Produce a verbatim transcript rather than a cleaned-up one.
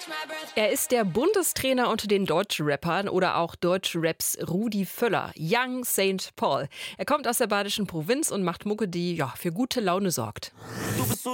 Er ist der Bundestrainer unter den Deutschrappern oder auch Deutschraps Rudi Völler, Young Saint Paul. Er kommt aus der badischen Provinz und macht Mucke, die ja, für gute Laune sorgt. Du bist so